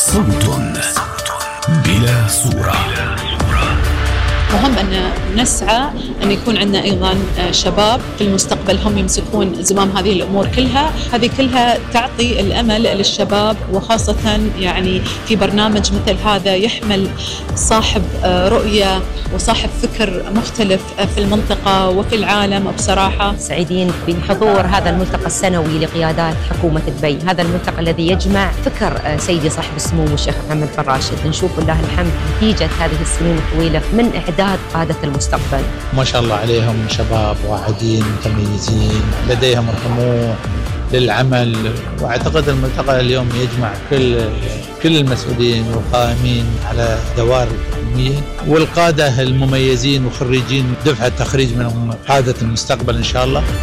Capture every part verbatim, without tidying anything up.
صوت بلا صورة. مهم أن نسعى أن يكون عندنا أيضا شباب في المستقبل هم يمسكون زمام هذه الأمور كلها. هذه كلها تعطي الأمل للشباب، وخاصة يعني في برنامج مثل هذا يحمل صاحب رؤية وصاحب فكر مختلف في المنطقة وفي العالم. بصراحة سعيدين بحضور هذا الملتقى السنوي لقيادات حكومة دبي، هذا الملتقى الذي يجمع فكر سيدي صاحب السمو الشيخ محمد بن راشد. نشوف بالله الحمد نتيجة هذه السنين الطويلة من إعداد قادة المستقبل. ما شاء الله عليهم شباب واعدين متميزين، لديهم الطموح للعمل. واعتقد الملتقى اليوم يجمع كل كل المسؤولين والقائمين على دوائر الحكومية والقادة المميزين وخريجين دفعة تخريج من قادة المستقبل إن شاء الله.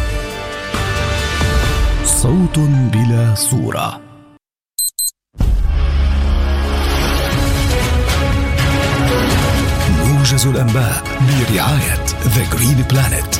صوت بلا صورة. موجز الأنباء برعاية The Green Planet.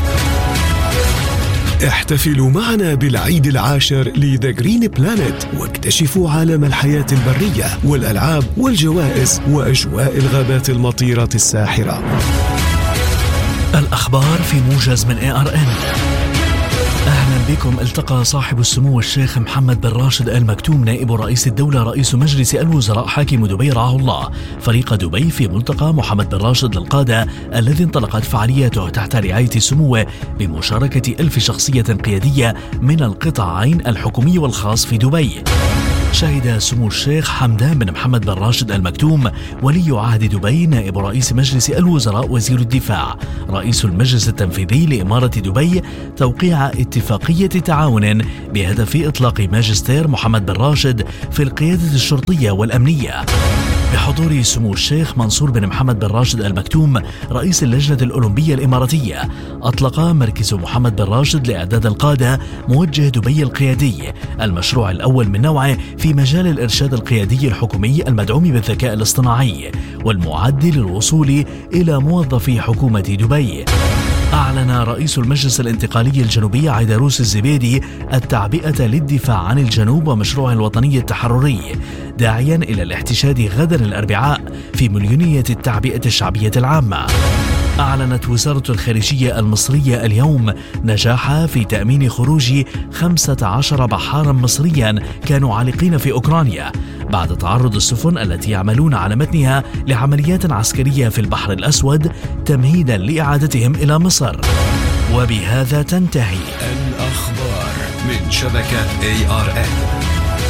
احتفلوا معنا بالعيد العاشر لذا جرين بلانت واكتشفوا عالم الحياة البرية والألعاب والجوائز وأجواء الغابات المطيرة الساحرة. الأخبار في موجز من إيه آر إن. أهلا بكم. التقى صاحب السمو الشيخ محمد بن راشد آل مكتوم نائب رئيس الدولة رئيس مجلس الوزراء حاكم دبي رعاه الله فريق دبي في ملتقى محمد بن راشد للقادة الذي انطلقت فعالياته تحت رعاية سموه بمشاركة ألف شخصية قيادية من القطاعين الحكومي والخاص في دبي. شهد سمو الشيخ حمدان بن محمد بن راشد آل مكتوم ولي عهد دبي نائب رئيس مجلس الوزراء وزير الدفاع رئيس المجلس التنفيذي لإمارة دبي توقيع اتفاقية تعاون بهدف إطلاق ماجستير محمد بن راشد في القيادة الشرطية والأمنية بحضور سمو الشيخ منصور بن محمد بن راشد آل مكتوم رئيس اللجنة الأولمبية الإماراتية. أطلق مركز محمد بن راشد لإعداد القادة موجه دبي القيادي المشروع الأول من نوعه في مجال الإرشاد القيادي الحكومي المدعوم بالذكاء الاصطناعي والمعد للوصول إلى موظفي حكومة دبي. أعلن رئيس المجلس الانتقالي الجنوبي عيدروس الزبيدي التعبئة للدفاع عن الجنوب ومشروع الوطني التحرري داعيا إلى الاحتشاد غدا الأربعاء في مليونية التعبئة الشعبية العامة. أعلنت وزارة الخارجية المصرية اليوم نجاحها في تأمين خروج خمسة عشر بحارا مصريا كانوا عالقين في أوكرانيا بعد تعرض السفن التي يعملون على متنها لعمليات عسكرية في البحر الأسود تمهيدا لإعادتهم إلى مصر. وبهذا تنتهي الأخبار من شبكة إيه آر إن.